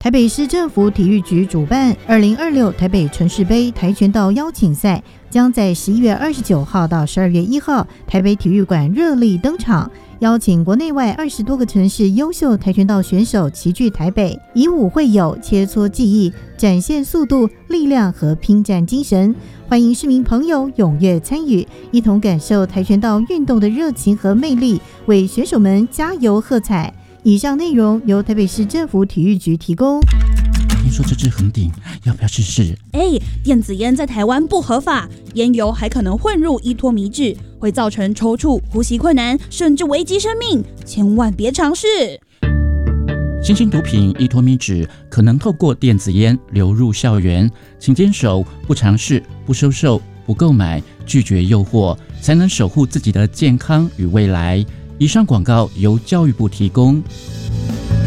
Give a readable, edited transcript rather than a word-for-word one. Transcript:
台北市政府体育局主办2026台北城市杯跆拳道邀请赛，将在11月29号到12月1号台北体育馆热力登场，邀请国内外20多个城市优秀跆拳道选手齐聚台北，以武会友，切磋技艺，展现速度、力量和拼战精神。欢迎市民朋友踊跃参与，一同感受跆拳道运动的热情和魅力，为选手们加油喝彩。以上内容由台北市政府体育局提供。 听说这支很顶，要不要试试？ 电子烟在台湾不合法，烟油还可能混入依托米脂，会造成抽搐、呼吸困难，甚至危及生命，千万别尝试。 新型毒品依托米脂可能透过电子烟流入校园，请坚守不尝试、不收受、不购买，拒绝诱惑，才能守护自己的健康与未来。以上广告由教育部提供。